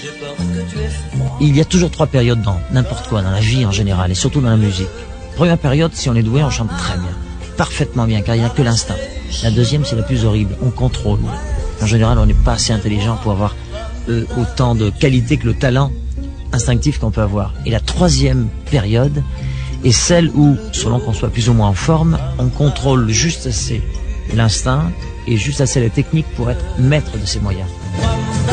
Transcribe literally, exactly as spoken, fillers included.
Il y a toujours trois périodes dans n'importe quoi, dans la vie en général, et surtout dans la musique. Première période, si on est doué, on chante très bien, parfaitement bien, car il n'y a que l'instinct. La deuxième, c'est la plus horrible, on contrôle. En général, on n'est pas assez intelligent pour avoir euh, autant de qualité que le talent instinctif qu'on peut avoir. Et la troisième période est celle où, selon qu'on soit plus ou moins en forme, on contrôle juste assez l'instinct et juste assez la technique pour être maître de ses moyens.